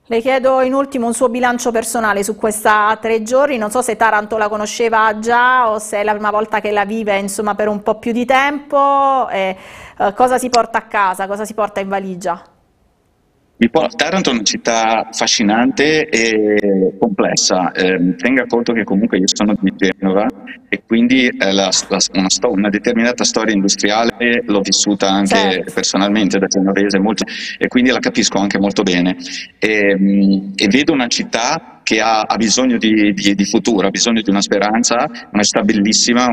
Le chiedo in ultimo un suo bilancio personale su questa 3 giorni, non so se Taranto la conosceva già o se è la prima volta che la vive, insomma, per un po' più di tempo, e cosa si porta a casa, cosa si porta in valigia? Taranto è una città affascinante e complessa. Tenga conto che comunque io sono di Genova e quindi una determinata storia industriale l'ho vissuta anche Certo. personalmente da genovese e quindi la capisco anche molto bene. E vedo una città che ha bisogno di futuro, ha bisogno di una speranza, una città bellissima,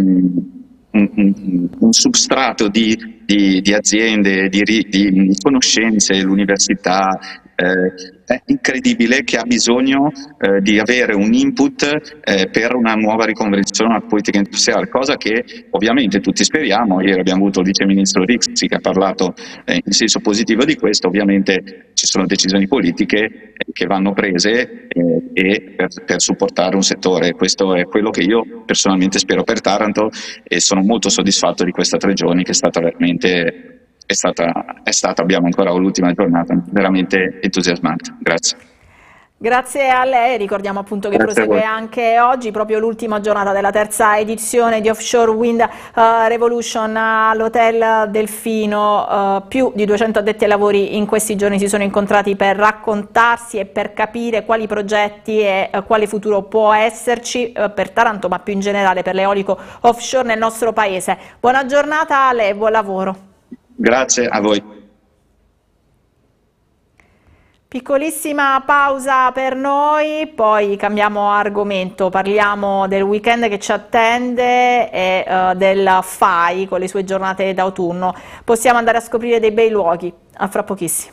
un substrato di aziende, di conoscenze, l'università. È incredibile che ha bisogno di avere un input per una nuova riconversione alla politica industriale, cosa che ovviamente tutti speriamo. Ieri abbiamo avuto il vice ministro Rixi che ha parlato in senso positivo di questo. Ovviamente ci sono decisioni politiche che vanno prese per supportare un settore. Questo è quello che io personalmente spero per Taranto e sono molto soddisfatto di questa 3 giorni che è stata veramente abbiamo ancora l'ultima giornata, veramente entusiasmante. Grazie. Grazie a lei, ricordiamo appunto che Grazie a prosegue voi. anche oggi, proprio l'ultima giornata della terza edizione di Offshore Wind Revolution all'Hotel Delfino. Più di 200 addetti ai lavori in questi giorni si sono incontrati per raccontarsi e per capire quali progetti e quale futuro può esserci per Taranto, ma più in generale per l'eolico offshore nel nostro paese. Buona giornata a lei e buon lavoro. Grazie a voi. Piccolissima pausa per noi, poi cambiamo argomento, parliamo del weekend che ci attende e del FAI con le sue giornate d'autunno. Possiamo andare a scoprire dei bei luoghi, a fra pochissimo.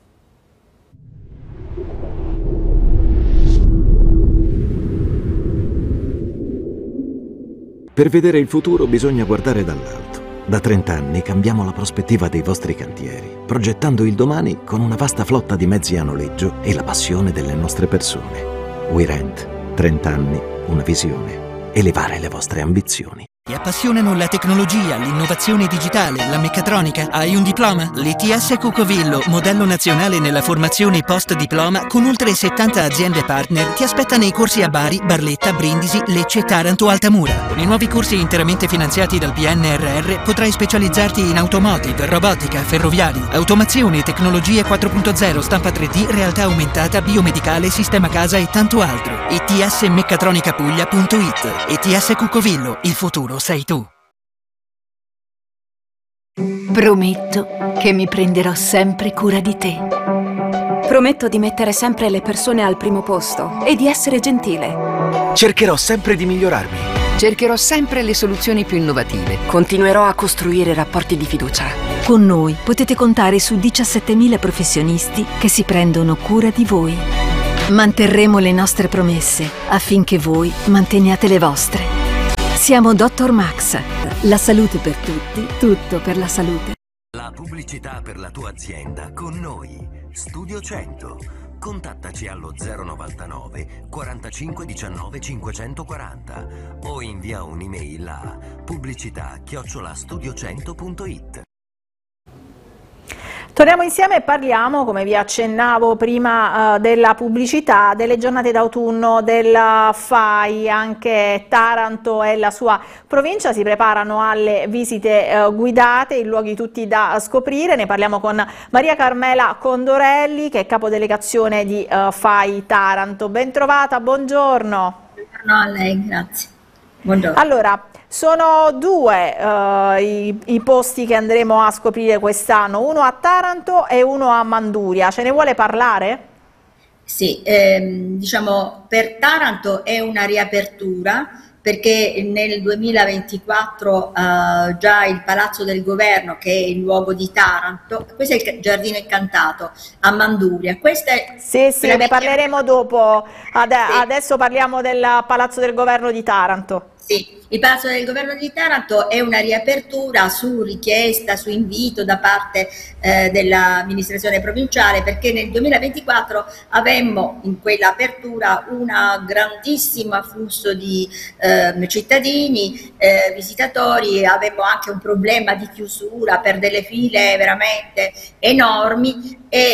Per vedere il futuro bisogna guardare dall'alto. Da 30 anni cambiamo la prospettiva dei vostri cantieri, progettando il domani con una vasta flotta di mezzi a noleggio e la passione delle nostre persone. WeRent, 30 anni, una visione. Elevare le vostre ambizioni. Ti appassionano la tecnologia, l'innovazione digitale, la meccatronica? Hai un diploma? L'ITS Cucovillo, modello nazionale nella formazione post-diploma con oltre 70 aziende partner, ti aspetta nei corsi a Bari, Barletta, Brindisi, Lecce, Taranto, Altamura. Con i nuovi corsi interamente finanziati dal PNRR potrai specializzarti in automotive, robotica, ferroviari, automazione, tecnologie 4.0, stampa 3D, realtà aumentata, biomedicale, sistema casa e tanto altro. itsmeccatronicapuglia.it. ITS Cucovillo, il futuro sei tu. Prometto che mi prenderò sempre cura di te. Prometto di mettere sempre le persone al primo posto e di essere gentile. Cercherò sempre di migliorarmi. Cercherò sempre le soluzioni più innovative. Continuerò a costruire rapporti di fiducia. Con noi potete contare su 17.000 professionisti che si prendono cura di voi. Manterremo le nostre promesse affinché voi manteniate le vostre. Siamo Dr. Max. La salute per tutti, tutto per la salute. La pubblicità per la tua azienda con noi. Studio 100. Contattaci allo 099 45 19 540 o invia un'email a pubblicità@studio100.it. Torniamo insieme e parliamo, come vi accennavo prima, della pubblicità, delle giornate d'autunno del FAI. Anche Taranto e la sua provincia si preparano alle visite guidate in luoghi tutti da scoprire. Ne parliamo con Maria Carmela Condorelli, che è capodelegazione di FAI Taranto. Ben trovata, buongiorno. Buongiorno a lei, grazie. Buongiorno. Allora, sono due i posti che andremo a scoprire quest'anno, uno a Taranto e uno a Manduria. Ce ne vuole parlare? Sì, diciamo per Taranto è una riapertura perché nel 2024 già il Palazzo del Governo, che è il luogo di Taranto, questo è il Giardino Incantato a Manduria. Sì, ne parleremo dopo. Adesso parliamo del Palazzo del Governo di Taranto. Sì, il Palazzo del Governo di Taranto è una riapertura su richiesta, su invito da parte dell'amministrazione provinciale, perché nel 2024 avemmo in quella apertura un grandissimo afflusso di cittadini, visitatori, avemmo anche un problema di chiusura per delle file veramente enormi e